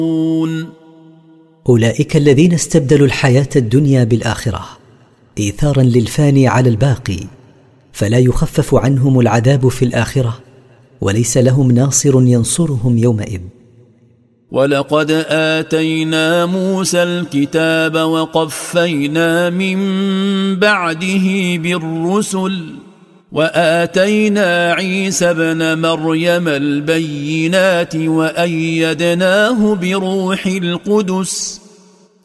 أولئك الذين استبدلوا الحياة الدنيا بالآخرة إيثارا للفاني على الباقي، فلا يخفف عنهم العذاب في الآخرة، وليس لهم ناصر ينصرهم يومئذ. ولقد آتينا موسى الكتاب وقفينا من بعده بالرسل، وآتينا عيسى ابن مريم البينات وأيدناه بروح القدس،